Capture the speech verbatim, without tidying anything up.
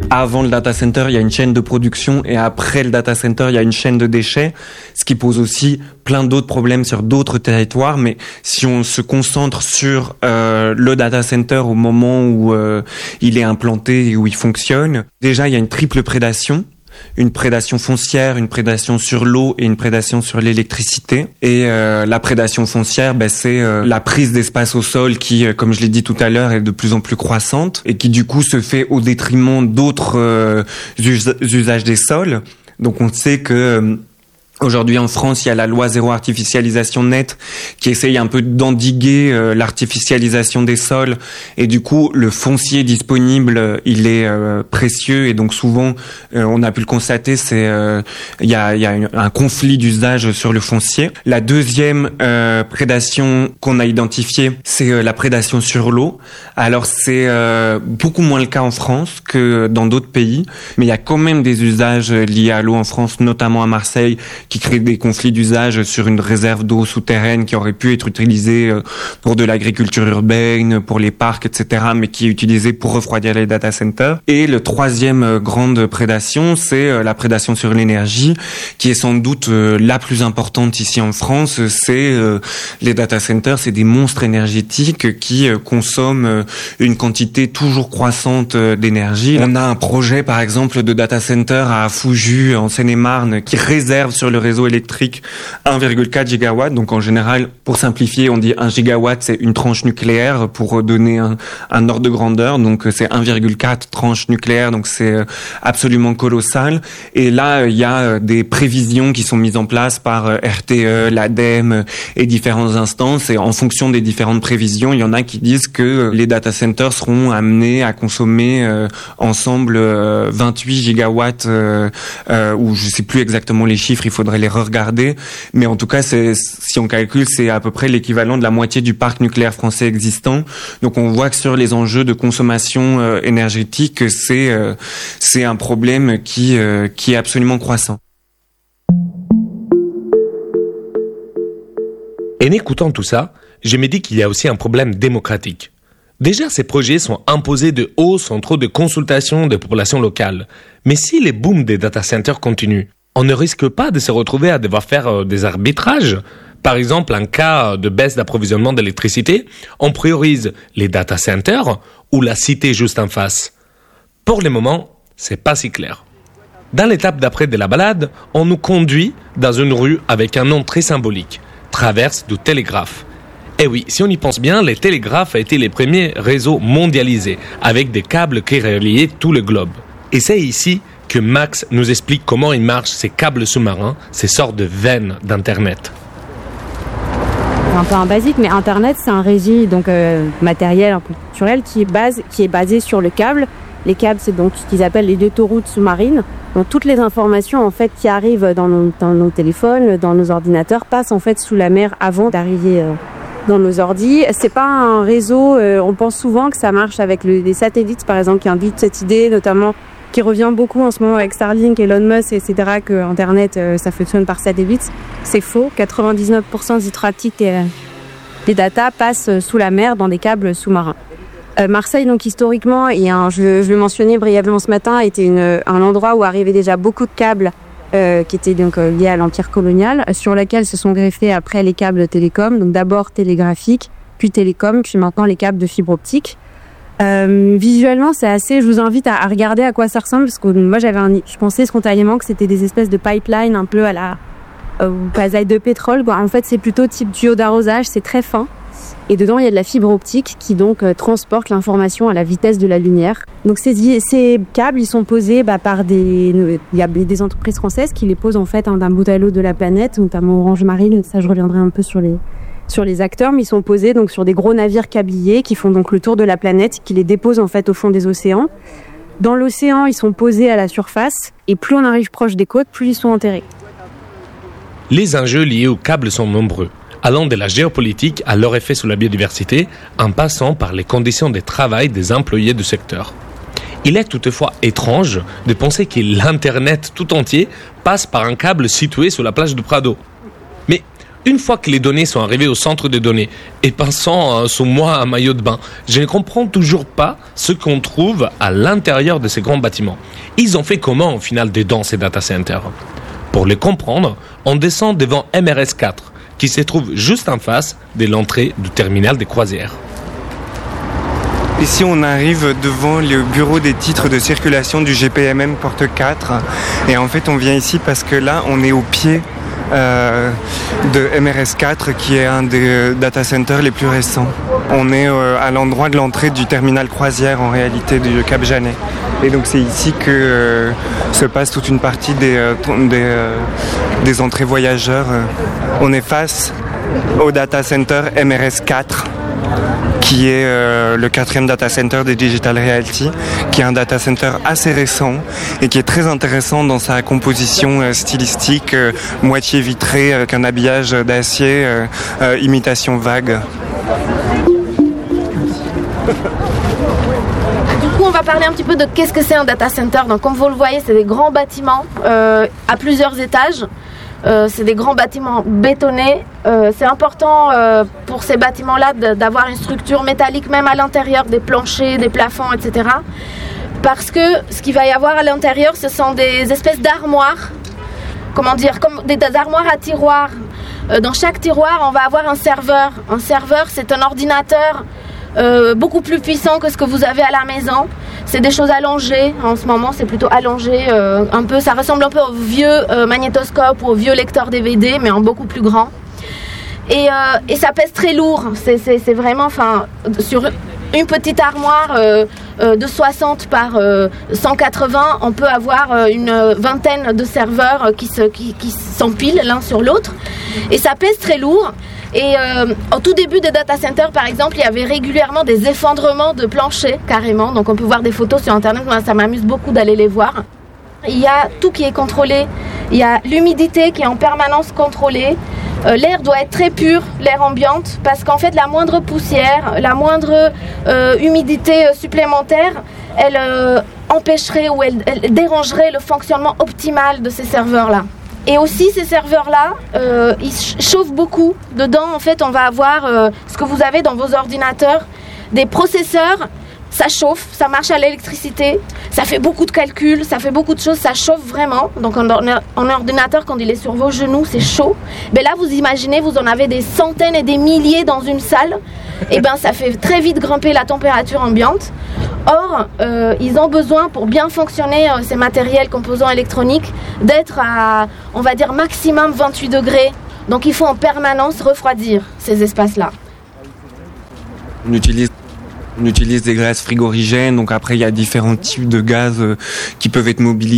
avant le data center, il y a une chaîne de production et après le data center, il y a une chaîne de déchets, ce qui pose aussi plein d'autres problèmes sur d'autres territoires. Mais si on se concentre sur euh, le data center au moment où euh, il est implanté et où il fonctionne, déjà il y a une triple prédation. Une prédation foncière, une prédation sur l'eau et une prédation sur l'électricité. Et euh, la prédation foncière, ben, c'est euh, la prise d'espace au sol qui, euh, comme je l'ai dit tout à l'heure, est de plus en plus croissante et qui du coup se fait au détriment d'autres euh, us- usages des sols. Donc on sait que euh, aujourd'hui en France, il y a la loi zéro artificialisation nette qui essaye un peu d'endiguer euh, l'artificialisation des sols et du coup le foncier disponible, euh, il est euh, précieux et donc souvent euh, on a pu le constater, c'est euh, il y a il y a une, un conflit d'usage sur le foncier. La deuxième euh, prédation qu'on a identifiée, c'est euh, la prédation sur l'eau. Alors c'est euh, beaucoup moins le cas en France que dans d'autres pays, mais il y a quand même des usages liés à l'eau en France, notamment à Marseille, qui crée des conflits d'usage sur une réserve d'eau souterraine qui aurait pu être utilisée pour de l'agriculture urbaine, pour les parcs, et cetera, mais qui est utilisée pour refroidir les data centers. Et le troisième grande prédation, c'est la prédation sur l'énergie, qui est sans doute la plus importante ici en France. C'est les data centers, c'est des monstres énergétiques qui consomment une quantité toujours croissante d'énergie. On a un projet, par exemple, de data center à Fouju, en Seine-et-Marne, qui réserve sur le réseau électrique un virgule quatre gigawatts. Donc en général, pour simplifier, on dit un gigawatt, c'est une tranche nucléaire pour donner un, un ordre de grandeur. Donc c'est un virgule quatre tranches nucléaires, donc c'est absolument colossal. Et là, il y a des prévisions qui sont mises en place par R T E, l'ADEME et différentes instances. Et en fonction des différentes prévisions, il y en a qui disent que les data centers seront amenés à consommer euh, ensemble euh, vingt-huit gigawatts, euh, euh, ou je sais plus exactement les chiffres, il faudrait les re-regarder, mais en tout cas, c'est, si on calcule, c'est à peu près l'équivalent de la moitié du parc nucléaire français existant. Donc, on voit que sur les enjeux de consommation euh, énergétique, c'est euh, c'est un problème qui euh, qui est absolument croissant. En écoutant tout ça, je me dis qu'il y a aussi un problème démocratique. Déjà, ces projets sont imposés de haut sans trop de consultation des populations locales. Mais si les booms des data centers continuent, on ne risque pas de se retrouver à devoir faire euh, des arbitrages. Par exemple, en cas de baisse d'approvisionnement d'électricité, on priorise les data centers ou la cité juste en face. Pour le moment, c'est pas si clair. Dans l'étape d'après de la balade, on nous conduit dans une rue avec un nom très symbolique, Traverse du Télégraphe. Et oui, si on y pense bien, les télégraphes a été les premiers réseaux mondialisés, avec des câbles qui reliaient tout le globe. Et c'est ici que Max nous explique comment ils marchent ces câbles sous-marins, ces sortes de veines d'Internet. C'est un peu un basique, mais Internet, c'est un réseau donc euh, matériel, un peu culturel, qui est, base, qui est basé sur le câble. Les câbles, c'est donc ce qu'ils appellent les autoroutes sous-marines. Donc toutes les informations en fait qui arrivent dans nos, dans nos téléphones, dans nos ordinateurs, passent en fait sous la mer avant d'arriver euh, dans nos ordis. C'est pas un réseau. Euh, on pense souvent que ça marche avec le, les satellites, par exemple, qui induisent cette idée, notamment qui revient beaucoup en ce moment avec Starlink, Elon Musk, et cetera, que Internet, euh, ça fonctionne par satellite. C'est faux. quatre-vingt-dix-neuf pour cent du trafic et, euh, des data passent sous la mer dans des câbles sous-marins. Euh, Marseille, donc historiquement, et un, je, je le mentionnais brièvement ce matin, était une, un endroit où arrivaient déjà beaucoup de câbles euh, qui étaient donc euh, liés à l'empire colonial, sur lesquels se sont greffés après les câbles télécoms, donc d'abord télégraphiques, puis télécoms, puis maintenant les câbles de fibre optique. Euh, visuellement, c'est assez. Je vous invite à, à regarder à quoi ça ressemble, parce que moi, j'avais, un, je pensais spontanément que c'était des espèces de pipelines un peu à la euh, pasaille de pétrole. Bon, en fait, c'est plutôt type tuyau d'arrosage. C'est très fin. Et dedans, il y a de la fibre optique qui donc euh, transporte l'information à la vitesse de la lumière. Donc ces, ces câbles, ils sont posés bah, par des, il y a des entreprises françaises qui les posent en fait hein, d'un bout à l'autre de la planète, notamment Orange Marine. Ça, je reviendrai un peu sur les sur les acteurs, mais ils sont posés donc sur des gros navires câbliers qui font donc le tour de la planète, qui les déposent en fait au fond des océans. Dans l'océan, ils sont posés à la surface, et plus on arrive proche des côtes, plus ils sont enterrés. Les enjeux liés aux câbles sont nombreux, allant de la géopolitique à leur effet sur la biodiversité, en passant par les conditions de travail des employés du secteur. Il est toutefois étrange de penser que l'Internet tout entier passe par un câble situé sur la plage du Prado. Mais Une fois que les données sont arrivées au centre de données, et pensant euh, sous moi un maillot de bain, je ne comprends toujours pas ce qu'on trouve à l'intérieur de ces grands bâtiments. Ils ont fait comment au final dedans ces data centers? Pour les comprendre, on descend devant M R S quatre, qui se trouve juste en face de l'entrée du terminal des croisières. Ici, on arrive devant le bureau des titres de circulation du G P M M Porte quatre. Et en fait, on vient ici parce que là, on est au pied euh, de M R S quatre, qui est un des data centers les plus récents. On est euh, à l'endroit de l'entrée du terminal croisière, en réalité, du Cap Janet. Et donc, c'est ici que euh, se passe toute une partie des, euh, des, euh, des entrées voyageurs. On est face au data center M R S quatre, qui est euh, le quatrième data center des Digital Realty, qui est un data center assez récent et qui est très intéressant dans sa composition euh, stylistique, euh, moitié vitrée avec un habillage d'acier, euh, euh, imitation vague. Du coup, on va parler un petit peu de qu'est-ce que c'est un data center. Donc, comme vous le voyez, c'est des grands bâtiments euh, à plusieurs étages. Euh, c'est des grands bâtiments bétonnés. Euh, c'est important euh, pour ces bâtiments-là de, d'avoir une structure métallique même à l'intérieur, des planchers, des plafonds, et cetera. Parce que ce qu'il va y avoir à l'intérieur, ce sont des espèces d'armoires, comment dire, comme des, des armoires à tiroirs. Euh, dans chaque tiroir, on va avoir un serveur. Un serveur, c'est un ordinateur euh, beaucoup plus puissant que ce que vous avez à la maison. C'est des choses allongées, en ce moment c'est plutôt allongé, euh, un peu, ça ressemble un peu au vieux euh, magnétoscope ou au vieux lecteur D V D, mais en beaucoup plus grand. Et, euh, et ça pèse très lourd, c'est, c'est, c'est vraiment, enfin, sur une petite armoire euh, euh, de soixante par euh, cent quatre-vingts, on peut avoir euh, une vingtaine de serveurs qui, se, qui, qui s'empilent l'un sur l'autre. Et ça pèse très lourd. Et euh, au tout début des data centers, par exemple, il y avait régulièrement des effondrements de planchers, carrément. Donc on peut voir des photos sur Internet, moi ça m'amuse beaucoup d'aller les voir. Il y a tout qui est contrôlé, il y a l'humidité qui est en permanence contrôlée. Euh, l'air doit être très pur, l'air ambiante, parce qu'en fait la moindre poussière, la moindre euh, humidité supplémentaire, elle euh, empêcherait ou elle, elle dérangerait le fonctionnement optimal de ces serveurs-là. Et aussi ces serveurs-là, euh, ils chauffent beaucoup. Dedans, en fait, on va avoir euh, ce que vous avez dans vos ordinateurs, des processeurs. Ça chauffe, ça marche à l'électricité, ça fait beaucoup de calculs, ça fait beaucoup de choses, ça chauffe vraiment. Donc en, en ordinateur, quand il est sur vos genoux, c'est chaud. Mais là, vous imaginez, vous en avez des centaines et des milliers dans une salle. Et ben, ça fait très vite grimper la température ambiante. Or, euh, ils ont besoin, pour bien fonctionner, euh, ces matériels composants électroniques, d'être à, on va dire, maximum vingt-huit degrés. Donc il faut en permanence refroidir ces espaces-là. On utilise On utilise des gaz frigorigènes, donc après il y a différents types de gaz euh, qui peuvent être mobilisés.